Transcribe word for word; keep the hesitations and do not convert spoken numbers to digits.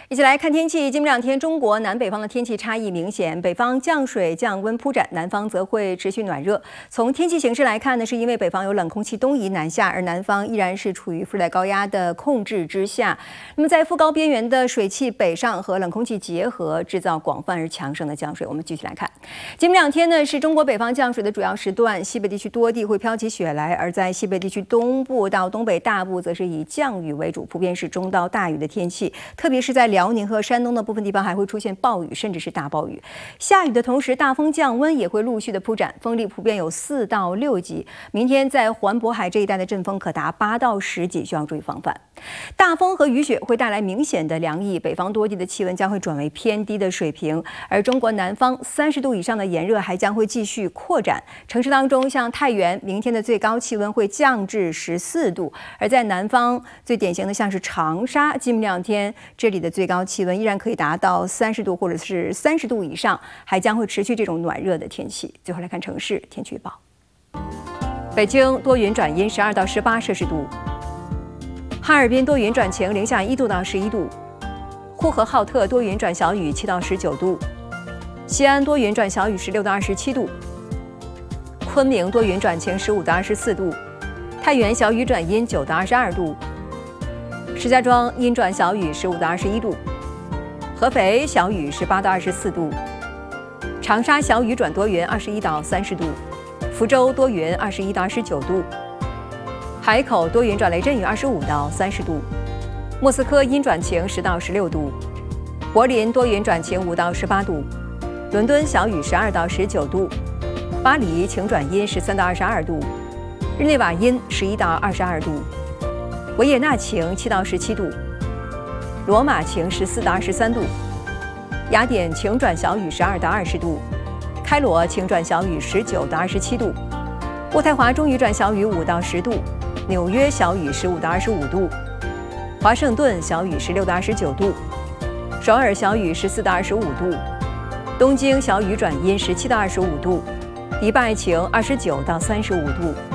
一起来看天气。今明两天，中国南北方的天气差异明显，北方降水降温铺展，南方则会持续暖热。从天气形势来看呢，是因为北方有冷空气东移南下，而南方依然是处于副热带高压的控制之下。那么在副高边缘的水汽北上和冷空气结合，制造广泛而强盛的降水。我们继续来看，今明两天呢，是中国北方降水的主要时段，西北地区多地会飘起雪来，而在西北地区东部到东北大部，则是以降雨为主，普遍是中到大雨的天气，特别是在辽宁和山东的部分地方还会出现暴雨，甚至是大暴雨。下雨的同时，大风降温也会陆续的铺展，风力普遍有四到六级。明天在环渤海这一带的阵风可达八到十级，需要注意防范。大风和雨雪会带来明显的凉意，北方多地的气温将会转为偏低的水平，而中国南方三十度以上的炎热还将会继续扩展。城市当中，像太原，明天的最高气温会降至十四度，而在南方最典型的像是长沙，今明两天这里的最高气温依然可以达到三十度或者是三十度以上，还将会持续这种暖热的天气。最后来看城市天气预报：北京多云转阴，十二到十八摄氏度；哈尔滨多云转晴，零下一度到十一度；呼和浩特多云转小雨，七到十九度；西安多云转小雨，十六到二十七度；昆明多云转晴，十五到二十四度；太原小雨转阴，九到二十二度；石家庄阴转小雨，十五到二十一度；合肥小雨，十八到二十四度；长沙小雨转多云，二十一到三十度；福州多云，二十一到二十九度；海口多云转雷阵雨，二十五到三十度；莫斯科阴转晴，十到十六度；柏林多云转晴，五到十八度；伦敦小雨，十二到十九度；巴黎晴转阴，十三到二十二度；日内瓦阴，十一到二十二度；维也纳晴，七到十七度；罗马晴，十四到二十三度；雅典晴转小雨，十二到二十度；开罗晴转小雨，十九到二十七度；渥太华中雨转小雨，五到十度；纽约小雨，十五到二十五度；华盛顿小雨，十六到二十九度；首尔小雨，十四到二十五度；东京小雨转阴，十七到二十五度；迪拜晴，二十九到三十五度。